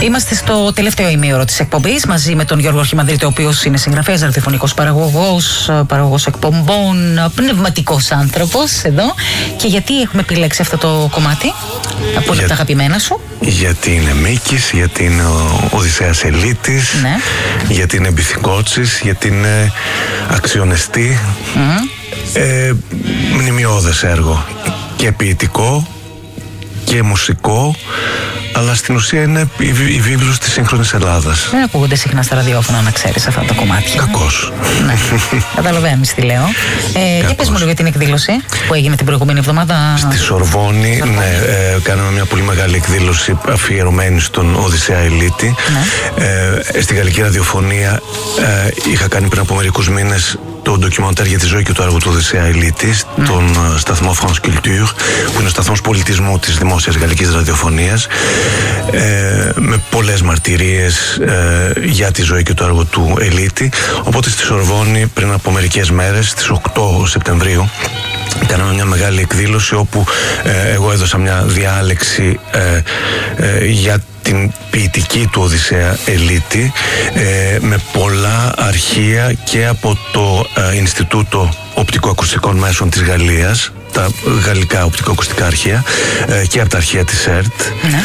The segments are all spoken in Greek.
Είμαστε στο τελευταίο ημίωρο της εκπομπής μαζί με τον Γιώργο Αρχιμανδρίτη, ο οποίος είναι συγγραφέας, ραδιοφωνικός παραγωγός εκπομπών, πνευματικός άνθρωπος εδώ. Και γιατί έχουμε επιλέξει αυτό το κομμάτι από τα αγαπημένα σου? Γιατί είναι Μίκης, γιατί είναι ο Οδυσσέας Ελίτης, ναι. Γιατί είναι Μπιθικότσης, γιατί είναι αξιονεστή. Μνημειώδες έργο και ποιητικό και μουσικό, αλλά στην ουσία είναι η βίβλος της σύγχρονης Ελλάδας. Δεν ακούγονται συχνά στα ραδιόφωνα, να ξέρεις, αυτά τα κομμάτια. Κακώς. Ναι, καταλαβαίνεις τι λέω. Για πες μου λίγο για την εκδήλωση που έγινε την προηγούμενη εβδομάδα. Στη Σορβόνη, ναι, κάναμε μια πολύ μεγάλη εκδήλωση αφιερωμένη στον Οδυσσέα Ελίτη. Ναι. Στη Γαλλική Ραδιοφωνία είχα κάνει πριν από μερικούς μήνες το ντοκιμαντέρ για τη ζωή και το έργο του Οδυσσέα Ελίτη, τον σταθμό France Culture, που είναι ο σταθμός πολιτισμού της δημόσιας γαλλικής ραδιοφωνίας, με πολλές μαρτυρίες για τη ζωή και το έργο του Ελίτη. Οπότε στη Σορβόνη πριν από μερικές μέρες, στις 8 Σεπτεμβρίου, κάναμε μια μεγάλη εκδήλωση όπου εγώ έδωσα μια διάλεξη για την ποιητική του Οδυσσέα Ελίτη, με πολλά αρχεία και από το Ινστιτούτο Οπτικοακουστικών Μέσων της Γαλλίας, τα γαλλικά οπτικοακουστικά αρχεία, και από τα αρχεία της ΕΡΤ, ναι.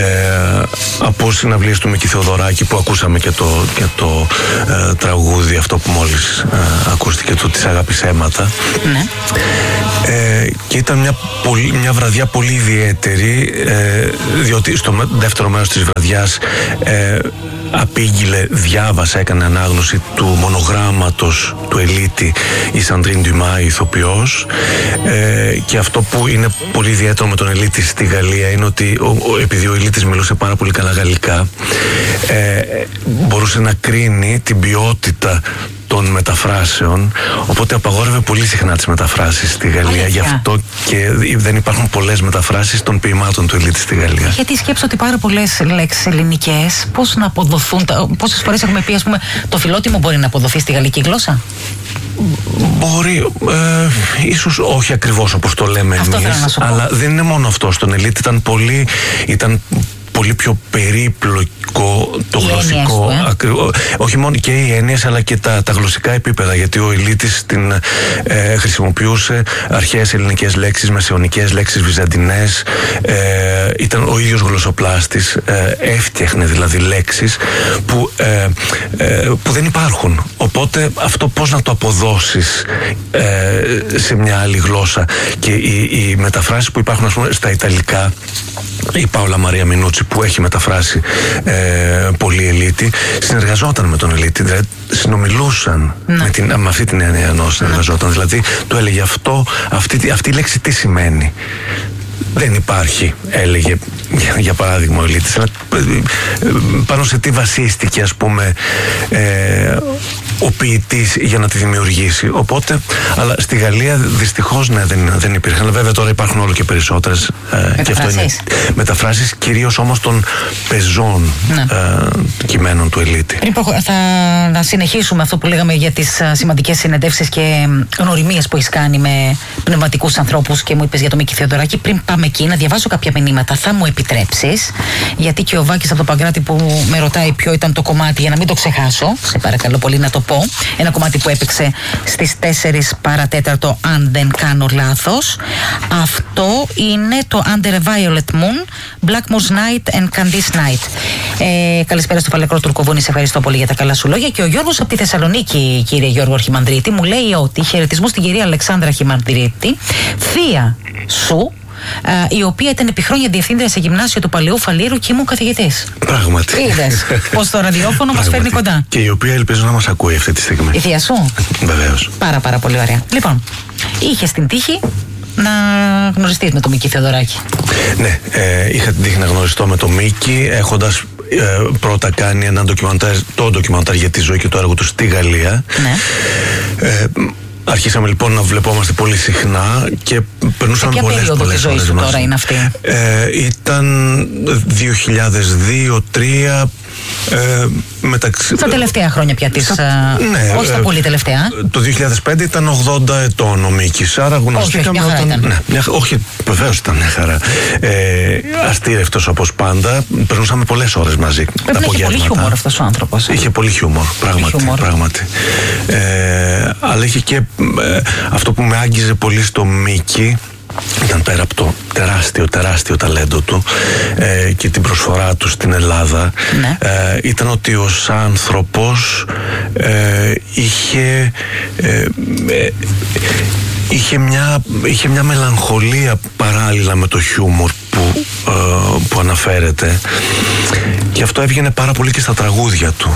Από συναυλίες του Μίκη Θεοδωράκη που ακούσαμε και το τραγούδι αυτό που μόλις ακούστηκε, το «Της αγάπης αίματα», ναι. Και ήταν μια βραδιά πολύ ιδιαίτερη, διότι στο δεύτερο μέρος της βραδιάς απήγγειλε, διάβασε, έκανε ανάγνωση του μονογράμματος του Ελίτη η Σαντρίν Ντουμά, η ηθοποιός, και αυτό που είναι πολύ ιδιαίτερο με τον Ελίτη στη Γαλλία είναι ότι επειδή ο Ελίτης μιλούσε πάρα πολύ καλά γαλλικά, μπορούσε να κρίνει την ποιότητα των μεταφράσεων, οπότε απαγόρευε πολύ συχνά τις μεταφράσεις στη Γαλλία. Γι' αυτό και δεν υπάρχουν πολλές μεταφράσεις των ποιημάτων του Ελίτη στη Γαλλία. Γιατί σκέψω ότι πάρα πολλές λέξεις ελληνικές, πώς να αποδοθούν, πόσες φορές έχουμε πει, ας πούμε, το φιλότιμο μπορεί να αποδοθεί στη γαλλική γλώσσα? Μπορεί, ίσως όχι ακριβώς όπως το λέμε εμείς, αλλά δεν είναι μόνο αυτό. Στον Ελίτη ήταν πολύ πιο περίπλοκο το γλωσσικό, όχι μόνο και οι έννοιες αλλά και τα γλωσσικά επίπεδα, γιατί ο Ελίτης χρησιμοποιούσε αρχαίες ελληνικές λέξεις, μεσαιωνικές λέξεις, βυζαντινές, ήταν ο ίδιος γλωσσοπλάστης, έφτιαχνε δηλαδή λέξεις που δεν υπάρχουν, οπότε αυτό πώς να το αποδώσεις σε μια άλλη γλώσσα. Και οι μεταφράσεις που υπάρχουν, ας πούμε, στα Ιταλικά, η Πάολα Μαρία Μινούτσι που έχει μεταφράσει πολύ Ελίτη, συνεργαζόταν με τον Ελίτη, δηλαδή συνομιλούσαν με αυτή την έννοια, ενώ συνεργαζόταν, δηλαδή του έλεγε αυτή η λέξη τι σημαίνει. Δεν υπάρχει, έλεγε για παράδειγμα ο Ελίτης, πάνω σε τι βασίστηκε, ας πούμε, ο ποιητής για να τη δημιουργήσει. Οπότε, αλλά στη Γαλλία δυστυχώς δεν υπήρχαν. Βέβαια τώρα υπάρχουν όλο και περισσότερες, και αυτό είναι μεταφράσεις, κυρίως όμως των πεζών κειμένων του Ελίτη. Θα συνεχίσουμε αυτό που λέγαμε για τις σημαντικές συνεντεύξεις και γνωριμίες που έχεις κάνει με πνευματικούς ανθρώπους και μου είπες για το Μίκη Θεοδωράκη. Πριν πάμε εκεί, να διαβάσω κάποια μηνύματα, θα μου επιτρέψεις, γιατί και ο Βάκης από το Παγκράτη που με ρωτάει ποιο ήταν το κομμάτι, για να μην το ξεχάσω, σε παρακαλώ πολύ να το πω. Ένα κομμάτι που έπαιξε στις 4 παρατέταρτο, αν δεν κάνω λάθος. Αυτό είναι το Under a Violet Moon, Blackmore's Night and Candice Night. Καλησπέρα στο Φαλεκρό Τουρκοβούνη, σε ευχαριστώ πολύ για τα καλά σου λόγια. Και ο Γιώργος από τη Θεσσαλονίκη, κύριε Γιώργο Αρχιμανδρίτη, μου λέει ότι χαιρετισμού στην κυρία Αλεξάνδρα Αρχιμανδρίτη, θεία σου, η οποία ήταν επί χρόνια διευθύντρια σε γυμνάσιο του Παλαιού Φαλήρου και ήμουν καθηγητής. Πράγματι. Είδες πως το ραδιόφωνο μας φέρνει κοντά. Και η οποία ελπίζω να μας ακούει αυτή τη στιγμή. Η θεία σου. Βεβαίως. Πάρα πολύ ωραία. Λοιπόν, είχες την τύχη να γνωριστείς με τον Μίκη Θεοδωράκη. Ναι, είχα την τύχη να γνωριστώ με τον Μίκη, έχοντας πρώτα κάνει ένα ντοκιμαντέρ για τη ζωή και το έργο του στη Γαλλία. Ναι. Αρχίσαμε λοιπόν να βλεπόμαστε πολύ συχνά και περνούσαν πολλές ώρες. Ποια περίοδο της ζωής σου τώρα είναι αυτή? Ήταν 2002-2003, Στα τελευταία χρόνια πια της. Ναι, όχι στα πολύ τελευταία. Το 2005 ήταν 80 ετών ο Μίκης. Άρα γνωριστήκαμε όταν. Όχι, βεβαίως ήταν μια χαρά. Αστήρευτος όπως πάντα. Περνούσαμε πολλές ώρες μαζί. Είχε πολύ χιούμορ αυτός ο άνθρωπος. Είχε πολύ χιούμορ, πράγματι. Αλλά είχε και αυτό που με άγγιζε πολύ στο Μίκη. Ήταν πέρα από το τεράστιο ταλέντο του και την προσφορά του στην Ελλάδα, ναι. Ήταν ότι ως άνθρωπος είχε μια μελαγχολία παράλληλα με το χιούμορ που αναφέρεται, και αυτό έβγαινε πάρα πολύ και στα τραγούδια του.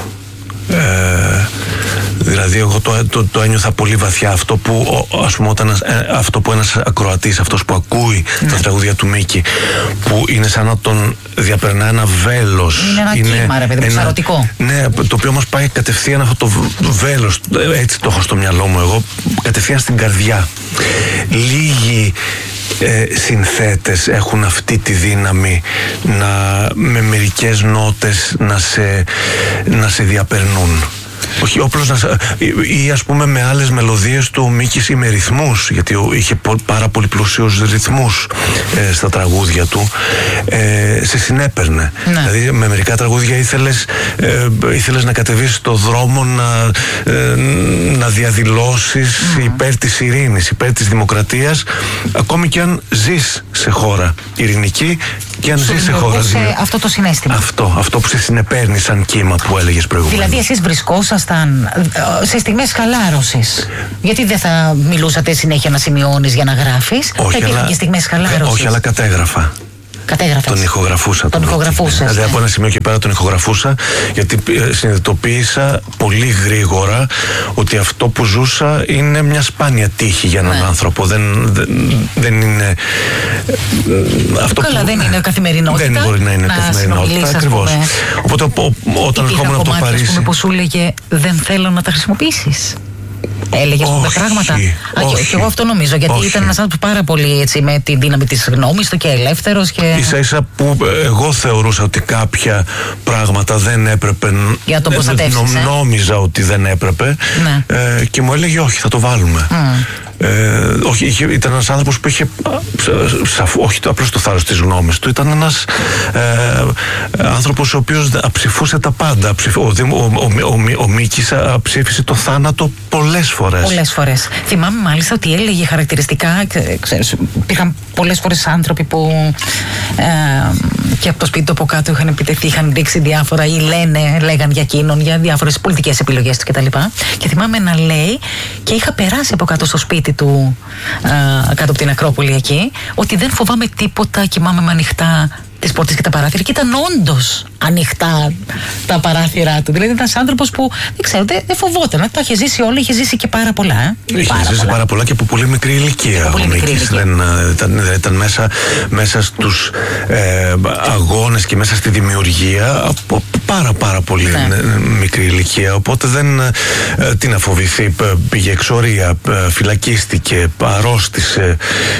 Δηλαδή εγώ το ένιωθα πολύ βαθιά αυτό που, ας πούμε, αυτό που ένας ακροατής, αυτός που ακούει τα τραγούδια του Μίκη, που είναι σαν να τον διαπερνά ένα βέλος. Είναι ένα κύμα, ρε παιδί, ψαρωτικό. Ναι, το οποίο μας πάει κατευθείαν αυτό το βέλος, έτσι το έχω στο μυαλό μου εγώ, κατευθείαν στην καρδιά. Λίγοι συνθέτες έχουν αυτή τη δύναμη με μερικές νότες να σε διαπερνούν. Όχι, όπλος ή ας πούμε με άλλες μελωδίες του ο Μίκης ή με ρυθμούς, γιατί είχε πάρα πολύ πλουσίους ρυθμούς στα τραγούδια του, σε συνέπαιρνε. Ναι. Δηλαδή με μερικά τραγούδια ήθελες να κατεβείς στο δρόμο να διαδηλώσεις υπέρ της ειρήνης, υπέρ της δημοκρατίας, ακόμη και αν ζεις σε χώρα ειρηνική και αν ζεις σε χώρα αυτό το συναίσθημα. Αυτό που σε συνεπέρνει σαν κύμα που έλεγες προηγουμένως. Δηλαδή εσείς βρισκόσασταν σε στιγμές χαλάρωσης. Γιατί δεν θα μιλούσατε συνέχεια να σημειώνεις για να γράφεις? Όχι, θα υπήρχαν και στιγμές χαλάρωσης. Όχι, αλλά κατέγραφα. Τον ηχογραφούσα. Δηλαδή από ένα σημείο και πέρα τον ηχογραφούσα, γιατί συνειδητοποίησα πολύ γρήγορα ότι αυτό που ζούσα είναι μια σπάνια τύχη για έναν άνθρωπο. Δεν είναι. Δεν είναι καθημερινότητα. Δεν μπορεί να είναι καθημερινότητα. Ακριβώς. Οπότε όταν ερχόμουν από το Παρίσι. Που σου έλεγε δεν θέλω να τα χρησιμοποιήσεις. Έλεγε πράγματα. Και εγώ αυτό νομίζω, γιατί ήταν ένας άνθρωπος πάρα πολύ έτσι, με τη δύναμη της γνώμης του και ελεύθερος. Ίσα-ίσα που εγώ θεωρούσα ότι κάποια πράγματα δεν έπρεπε. Για να το προστατεύσεις. Νόμιζα ότι δεν έπρεπε. Ναι. Και μου έλεγε όχι, θα το βάλουμε. Όχι, ήταν ένας άνθρωπος που είχε όχι απλώς το θάρρος της γνώμης του, ήταν ένας άνθρωπος ο οποίος αψηφούσε τα πάντα. Ο Μίκης ψήφισε το θάνατο πολλές φορές. Θυμάμαι μάλιστα ότι έλεγε χαρακτηριστικά, υπήρχαν πολλές φορές άνθρωποι που και από το σπίτι του από κάτω είχαν επιτεθεί, είχαν δείξει διάφορα ή λέγαν για εκείνον, για διάφορες πολιτικές επιλογές του κτλ. Και θυμάμαι να λέει, και είχα περάσει από κάτω στο σπίτι του, κάτω από την Ακρόπολη εκεί, ότι δεν φοβάμαι τίποτα, κοιμάμαι με ανοιχτά τις πόρτες και τα παράθυρα, και ήταν όντως ανοιχτά τα παράθυρά του. Δηλαδή ήταν ένας άνθρωπος που δεν φοβόταν. Τα είχε ζήσει όλα, είχε ζήσει και πάρα πολλά. Είχε ζήσει πάρα πολλά και από πολύ μικρή ηλικία. Ο Μίκης ήταν μέσα στους αγώνες και μέσα στη δημιουργία από πάρα πολύ μικρή ηλικία. Οπότε δεν τι να φοβηθεί. Πήγε εξορία, φυλακίστηκε, αρρώστησε.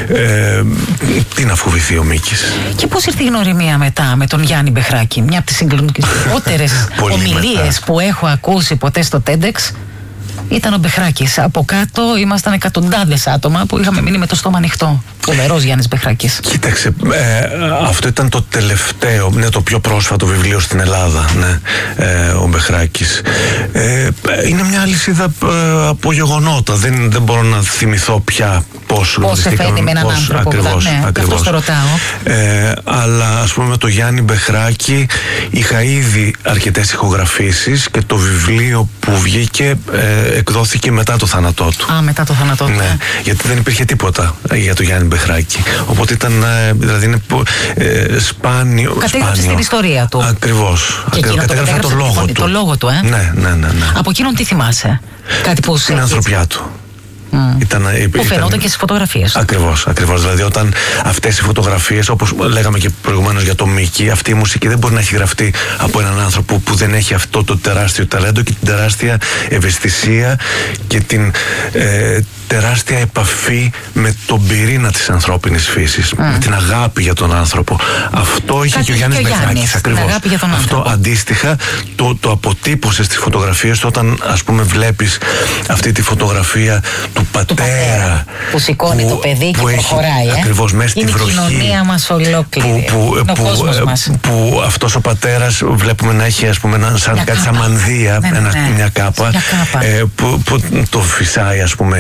Τι να φοβηθεί ο Μίκης. Και πώς ήρθε η γνωριμία μετά με τον Γιάννη Μπεχράκη? Μια από τις συγκλονιστικότερες ομιλίες που έχω ακούσει ποτέ στο TEDx ήταν ο Μπεχράκης. Από κάτω ήμασταν εκατοντάδες άτομα που είχαμε μείνει με το στόμα ανοιχτό. Φοβερός Γιάννης Μπεχράκης. Κοίταξε, αυτό ήταν το τελευταίο, το πιο πρόσφατο βιβλίο στην Ελλάδα, ο Μπεχράκης. Είναι μια αλυσίδα από γεγονότα. Δεν μπορώ να θυμηθώ πια πώς εφαίνει με έναν άνθρωπο. Ακριβώς. Αυτό το ρωτάω. Αλλά ας πούμε με το Γιάννη Μπεχράκη είχα ήδη αρκετές ηχογραφήσεις και το βιβλίο που βγήκε εκδόθηκε μετά το θάνατό του. Μετά το θάνατό του. Ναι, γιατί δεν υπήρχε τίποτα για το Γιάννη Μπεχράκη. Οπότε ήταν, δηλαδή είναι σπάνιο. Κατέγραψε την ιστορία του. Ακριβώς. Κατέγραψε το λόγο του. Ναι. Από εκείνον τι θυμάσαι? Κάτι που την ανθρωπιά του. Που φαινόταν και στις φωτογραφίες. Ακριβώς. Δηλαδή όταν αυτές οι φωτογραφίες, όπως λέγαμε και προηγουμένως για το Μίκη, αυτή η μουσική δεν μπορεί να έχει γραφτεί από έναν άνθρωπο που δεν έχει αυτό το τεράστιο ταλέντο και την τεράστια ευαισθησία και την τεράστια επαφή με τον πυρήνα της ανθρώπινης φύσης, με την αγάπη για τον άνθρωπο. Αυτό είχε και ο Γιάννης Μπεχράκης, ακριβώς. Αυτό αντίστοιχα το αποτύπωσε στις φωτογραφίες του, όταν ας πούμε βλέπεις αυτή τη φωτογραφία του πατέρα που σηκώνει το παιδί και προχωράει. Ακριβώς, μέσα στη βροχή. Είναι η κοινωνία μας ολόκληρη. Που αυτός ο πατέρας βλέπουμε να έχει, ας πούμε, σαν κάτι σαν μανδύα, μια κάπα, που το φυσάει, ας πούμε,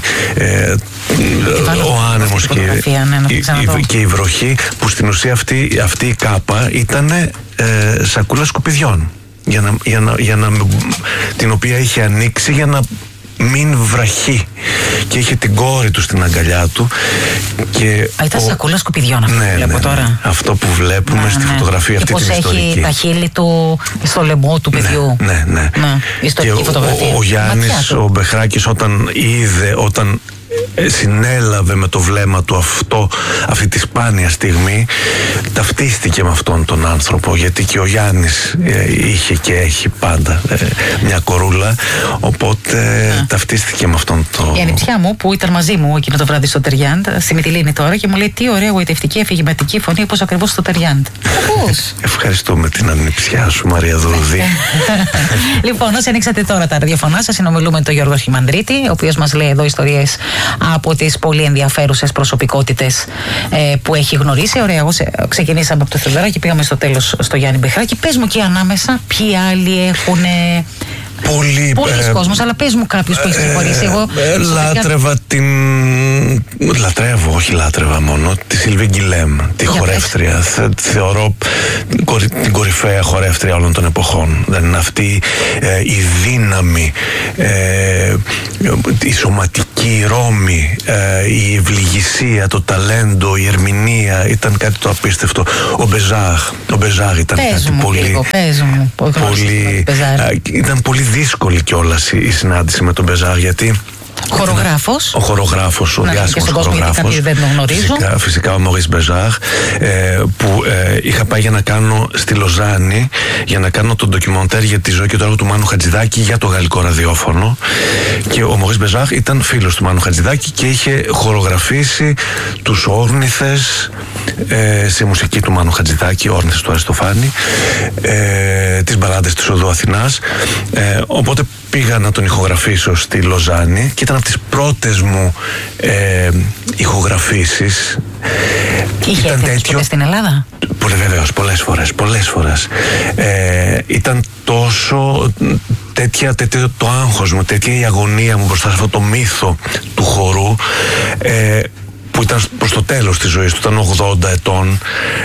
ο άνεμος και η βροχή, που στην ουσία αυτή η κάπα ήταν σακούλα σκουπιδιών, την οποία είχε ανοίξει για να μην βραχεί, και είχε την κόρη του στην αγκαλιά του. Ήταν σακούλα σκουπιδιών αυτό που βλέπω τώρα. Αυτό που βλέπουμε στη φωτογραφία αυτή την ιστορική. Έχει τα χείλη του στο λαιμό του παιδιού. Ναι. Ιστορική φωτογραφία. Ο Γιάννης, ο Μπεχράκης, όταν συνέλαβε με το βλέμμα του αυτή τη σπάνια στιγμή, ταυτίστηκε με αυτόν τον άνθρωπο, γιατί και ο Γιάννης είχε και έχει πάντα μια κορούλα, οπότε ταυτίστηκε με αυτόν τον... Η ανιψιά μου που ήταν μαζί μου εκείνο το βράδυ στο Τεριάντ, στη Μυτιλήνη τώρα, και μου λέει τι ωραία γοητευτική αφηγηματική φωνή, όπως ακριβώς στο Τεριάντ. Ευχαριστούμε την ανιψιά σου, Μαρία Δουρδή. Λοιπόν, όσοι ανοίξατε τώρα τα ραδιοφωνά σας, συνομιλούμε με τον Γιώργο Αρχιμανδρίτη, ο οποίος μας λέει εδώ ιστορίες από τις πολύ ενδιαφέρουσες προσωπικότητες που έχει γνωρίσει. Ωραία, ξεκινήσαμε από το Θεοδωράκη, πήγαμε στο τέλος στο Γιάννη Μπεχράκη. Πες μου και ανάμεσα ποιοι άλλοι έχουν... Πολλοί κόσμος, αλλά πες μου κάποιους που έχεις προχωρήσει. Εγώ λάτρευα μόνο τη Σιλβί Γκυλέμ, τη χορεύτρια. Θεωρώ την κορυφαία χορεύτρια όλων των εποχών. Δεν είναι αυτή η δύναμη, η σωματική ρόμη, η ευληγησία, το ταλέντο, η ερμηνεία, ήταν κάτι το απίστευτο. Ο Μπεζάχ ήταν κάτι πολύ... Ήταν πολύ δύσκολη κιόλας η συνάντηση με τον Μπεζάχ, γιατί ο διάσημος χορογράφος, φυσικά ο Μωρίς Μπεζάχ, που είχα πάει για να κάνω στη Λοζάνη, για να κάνω τον ντοκιμοντέρ για τη ζωή και το έργο του Μάνου Χατζηδάκη για το γαλλικό ραδιόφωνο, και ο Μωρίς Μπεζάχ ήταν φίλος του Μάνου Χατζηδάκη και είχε χορογραφήσει τους όρνηθες σε μουσική του Μάνου Χατζηδάκη, όρνηθες του Αριστοφάνη, τις μπαλάντες της Οδού Αθηνάς, οπότε πήγα να τον ηχογραφήσω στη Λοζάνη και ήταν από τις πρώτες μου ηχογραφήσεις. Είχε έρθει στην Ελλάδα? Βεβαίως, πολλές φορές. Ήταν τόσο τέτοιο το άγχος μου, τέτοια η αγωνία μου μπροστά σε αυτό το μύθο του χορού, που ήταν προς το τέλος της ζωής του, ήταν 80 ετών,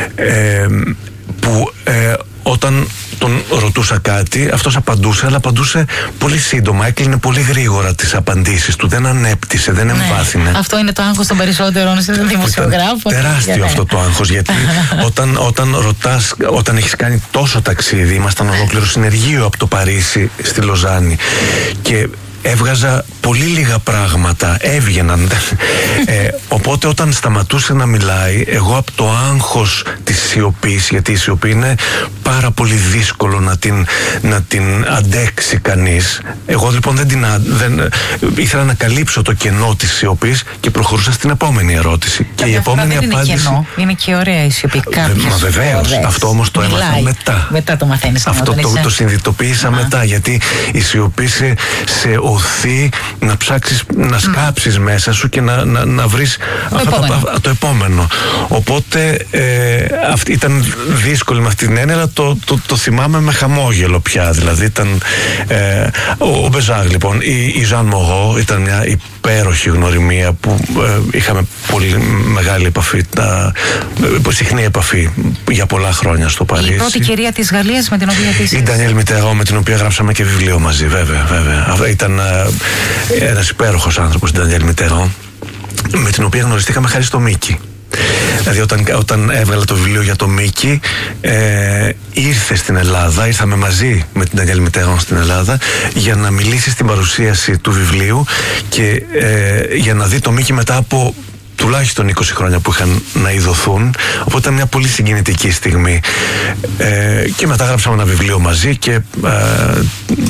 που όταν τον ρωτούσα κάτι, αυτός απαντούσε, αλλά απαντούσε πολύ σύντομα, έκλεινε πολύ γρήγορα τις απαντήσεις του, δεν ανέπτυσε, δεν εμβάθυνε. Αυτό είναι το άγχος των περισσότερων δημοσιογράφων. Τεράστιο αυτό το άγχος, γιατί όταν ρωτάς, όταν έχεις κάνει τόσο ταξίδι, ήμασταν ολόκληρο συνεργείο από το Παρίσι στη Λοζάνη, και έβγαζα πολύ λίγα πράγματα, έβγαιναν. Οπότε όταν σταματούσε να μιλάει, εγώ από το άγχος της σιωπής, γιατί η σιωπή είναι πάρα πολύ δύσκολο να την αντέξει κανείς, εγώ λοιπόν δεν ήθελα να καλύψω το κενό της σιωπής και προχωρούσα στην επόμενη ερώτηση. Και η επόμενη απάντηση... Είναι κενό, είναι και ωραία η σιωπή. Μα βεβαίως, αυτό όμως το έμαθα μετά. Μετά το μαθαίνεις. Αυτό το συνειδητοποίησα μετά, γιατί η σιωπή σε οθεί να ψάξεις, να σκάψεις μέσα σου και να βρεις το επόμενο. Οπότε ήταν δύσκολη με αυτή την έννοια, αλλά το θυμάμαι με χαμόγελο πια. Δηλαδή ήταν ο Μπεζάχ, λοιπόν, η Ζαν Μογό ήταν μια υπέροχη γνωριμία που είχαμε πολύ μεγάλη επαφή, συχνή επαφή για πολλά χρόνια στο Παρίσι. Η πρώτη κυρία της Γαλλίας με την οποία επίσης... Η Ντανιέλ Μιτερό, με την οποία γράψαμε και βιβλίο μαζί, βέβαια. Ήταν ένας υπέροχος άνθρωπος, η Ντανιέλ Μιτερό, με την οποία γνωριστήκαμε χάρη στο Μίκη. Δηλαδή όταν έβγαλα το βιβλίο για το Μίκη, ήρθε στην Ελλάδα, ήρθαμε μαζί με την Ντανιέλ Μιτερό στην Ελλάδα για να μιλήσει στην παρουσίαση του βιβλίου και για να δει το Μίκη μετά από τουλάχιστον 20 χρόνια που είχαν να ειδωθούν, οπότε ήταν μια πολύ συγκινητική στιγμή. Και μετά γράψαμε ένα βιβλίο μαζί και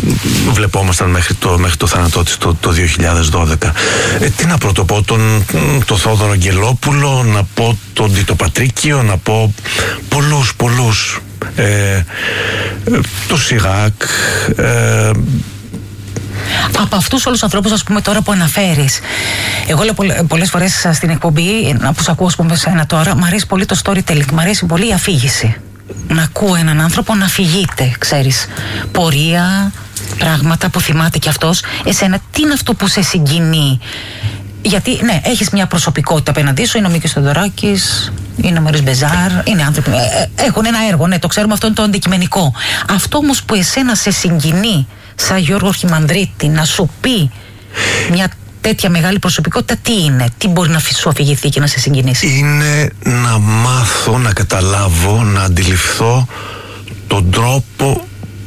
βλεπόμασταν μέχρι το θάνατό της το 2012. Τι να πρωτοπώ, το Θόδωρο Αγγελόπουλο, να πω τον Τίτο Πατρίκιο, να πω πολλούς, το Σιράκ. Από αυτούς όλους τους ανθρώπους, ας πούμε, τώρα που αναφέρεις, εγώ λέω πολλές φορές στην εκπομπή, που σ' ακούω, ας πούμε, σένα τώρα, μου αρέσει πολύ το storytelling, μου αρέσει πολύ η αφήγηση. Να ακούω έναν άνθρωπο να αφηγείται, ξέρεις, πορεία, πράγματα που θυμάται κι αυτός. Εσένα, τι είναι αυτό που σε συγκινεί? Γιατί, ναι, έχεις μια προσωπικότητα απέναντί σου, είναι ο Μίκης Θεοδωράκης, είναι ο Μωρίς Μπεζάρ, είναι άνθρωποι, έχουν ένα έργο, ναι, το ξέρουμε, αυτό είναι το αντικειμενικό. Αυτό όμως που εσένα σε συγκινεί, σαν Γιώργο Χιμανδρίτη, να σου πει μια τέτοια μεγάλη προσωπικότητα, τι είναι, τι μπορεί να σου αφηγηθεί και να σε συγκινήσει? Είναι να μάθω, να καταλάβω, να αντιληφθώ τον τρόπο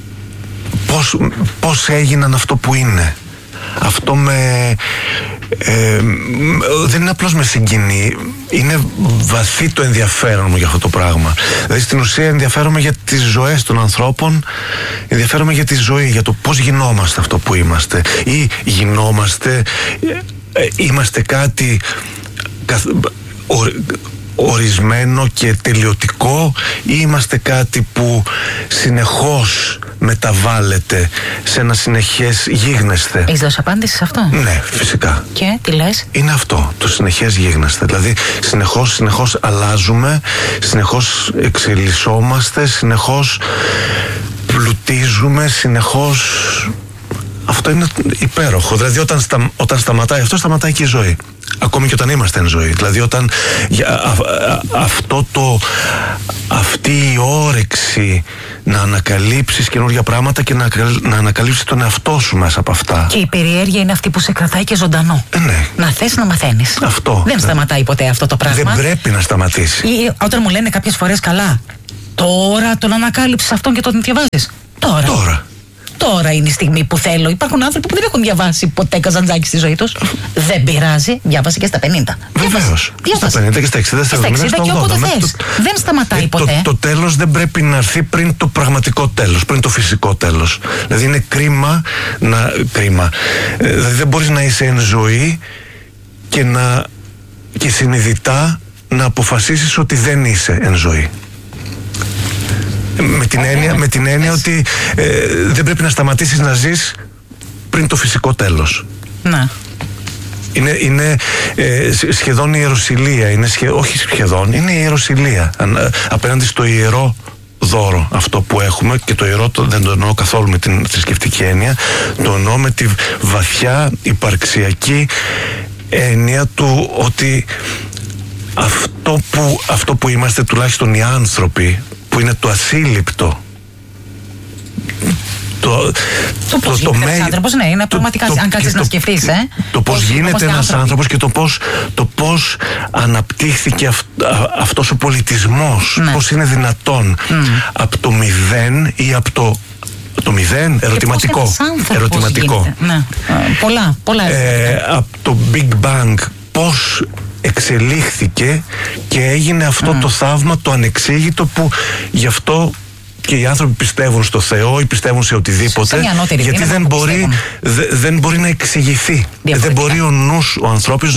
πώς έγιναν αυτό που είναι. Αυτό δεν είναι απλώς με συγκινεί, είναι βαθύ το ενδιαφέρον μου για αυτό το πράγμα. Δηλαδή στην ουσία ενδιαφέρομαι για τις ζωές των ανθρώπων, ενδιαφέρομαι για τη ζωή, για το πώς γινόμαστε αυτό που είμαστε, ή είμαστε κάτι ορισμένο και τελειωτικό, ή είμαστε κάτι που συνεχώς μεταβάλλεται σε ένα συνεχές γίγνεσθε. Έχεις δώσει απάντηση σε αυτό? Ναι, φυσικά. Και τι λες? Είναι αυτό, το συνεχές γίγνεσθε. Δηλαδή συνεχώς αλλάζουμε, συνεχώς εξελισσόμαστε, συνεχώς πλουτίζουμε, συνεχώς. Αυτό είναι υπέροχο. Δηλαδή όταν σταματάει αυτό, σταματάει και η ζωή. Ακόμη και όταν είμαστε εν ζωή. Δηλαδή όταν αυτή η όρεξη να ανακαλύψεις καινούργια πράγματα και να ανακαλύψεις τον εαυτό σου μέσα από αυτά. Και η περιέργεια είναι αυτή που σε κρατάει και ζωντανό. Ναι. Να θες να μαθαίνεις. Αυτό. Δεν σταματάει ποτέ αυτό το πράγμα. Δεν πρέπει να σταματήσει. Ή όταν μου λένε κάποιες φορές, καλά, τώρα τον ανακάλυψες αυτόν και τον διαβάζεις. Τώρα είναι η στιγμή που θέλω. Υπάρχουν άνθρωποι που δεν έχουν διαβάσει ποτέ Καζαντζάκη στη ζωή τους. Δεν πειράζει, διάβασε και στα 50. Βεβαίως. Στα 50 και στα 60, στα 60 και όποτε θες. Δεν σταματάει ποτέ. Το τέλος δεν πρέπει να έρθει πριν το πραγματικό τέλος, πριν το φυσικό τέλος. Δηλαδή είναι κρίμα. Δηλαδή δεν μπορείς να είσαι εν ζωή και συνειδητά να αποφασίσεις ότι δεν είσαι εν ζωή. Με την έννοια ότι δεν πρέπει να σταματήσεις να ζεις πριν το φυσικό τέλος. Να. Είναι σχεδόν ιεροσυλία. Όχι σχεδόν, είναι ιεροσυλία απέναντι στο ιερό δώρο αυτό που έχουμε. Και το ιερό δεν το εννοώ καθόλου με την θρησκευτική έννοια, το εννοώ με τη βαθιά υπαρξιακή έννοια του ότι αυτό που είμαστε, τουλάχιστον οι άνθρωποι, που είναι το ασύλληπτο, το πώς γίνεται ένας άνθρωπος, ναι, είναι πραγματικά, αν κάτσεις να σκεφτείς, το πώς γίνεται ένας άνθρωπος και το πώς αναπτύχθηκε αυτός ο πολιτισμός, ναι. Πώς είναι δυνατόν από το μηδέν ή από το μηδέν, ερωτηματικό. Ναι. Πολλά. Από το Big Bang, πώς εξελίχθηκε και έγινε αυτό το θαύμα, το ανεξήγητο, που γι' αυτό και οι άνθρωποι πιστεύουν στο Θεό ή πιστεύουν σε οτιδήποτε, γιατί δεν μπορεί να εξηγηθεί. Δεν μπορεί ο νους, ο ανθρώπινος,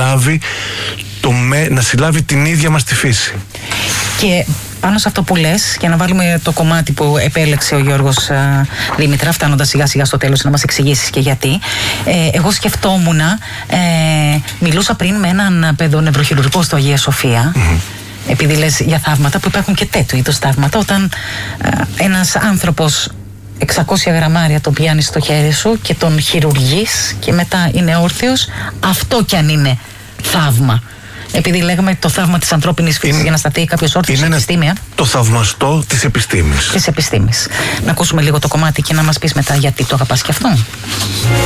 να συλλάβει την ίδια μας τη φύση. Και πάνω σε αυτό που λες, για να βάλουμε το κομμάτι που επέλεξε ο Γιώργος Δήμητρα, φτάνοντας σιγά σιγά στο τέλος, να μας εξηγήσεις και γιατί. Εγώ σκεφτόμουν, μιλούσα πριν με έναν παιδονευροχειρουργό στο Αγία Σοφία, επειδή λες για θαύματα, που υπάρχουν και τέτοιου είδους θαύματα, όταν ένας άνθρωπος 600 γραμμάρια τον πιάνει στο χέρι σου και τον χειρουργείς και μετά είναι όρθιος, αυτό κι αν είναι θαύμα. Επειδή λέγαμε το θαύμα της ανθρώπινης φύσης για να σταθεί κάποιος όρθιος στην επιστήμη. Το θαυμαστό της επιστήμης. Να ακούσουμε λίγο το κομμάτι και να μας πεις μετά γιατί το αγαπάς και αυτό.